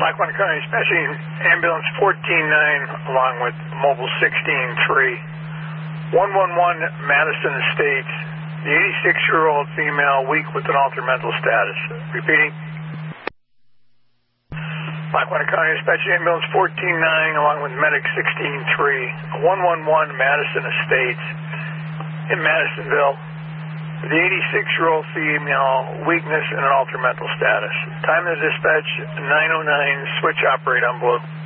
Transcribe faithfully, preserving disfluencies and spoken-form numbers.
Lackawanna County Dispatching Ambulance fourteen nine along with Mobile sixteen three. one one one Madison Estates. The eighty-six-year-old female weak with an altered mental status. Repeating. Lackawanna County Dispatching Ambulance fourteen nine along with Medic sixteen three. one one one Madison Estates in Madisonville. The eighty-six-year-old female, weakness and an altered mental status. Time of dispatch, nine oh nine, switch operate on board.